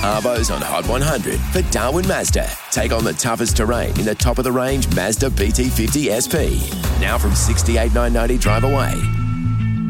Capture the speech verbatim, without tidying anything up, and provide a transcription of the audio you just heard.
Arbo's on Hot one hundred for Darwin Mazda. Take on the toughest terrain in the top-of-the-range Mazda B T fifty S P. Now from sixty-eight thousand nine hundred ninety drive away.